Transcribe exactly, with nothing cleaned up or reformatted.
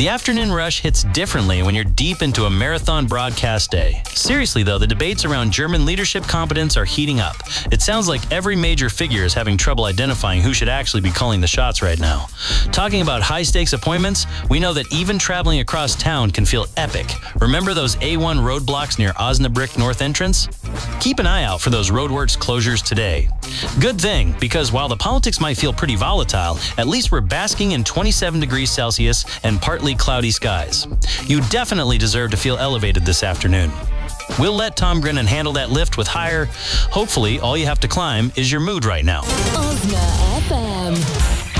The afternoon rush hits differently when you're deep into a marathon broadcast day. Seriously, though, the debates around German leadership competence are heating up. It sounds like every major figure is having trouble identifying who should actually be calling the shots right now. Talking about high-stakes appointments, we know that even traveling across town can feel epic. Remember those A one roadblocks near Osnabrück North entrance? Keep an eye out for those roadworks closures today. Good thing, because while the politics might feel pretty volatile, at least we're basking in twenty-seven degrees Celsius and partly cloudy skies. You definitely deserve to feel elevated this afternoon. We'll let Tom Grennan handle that lift with higher. Hopefully, all you have to climb is your mood right now. Osna F M.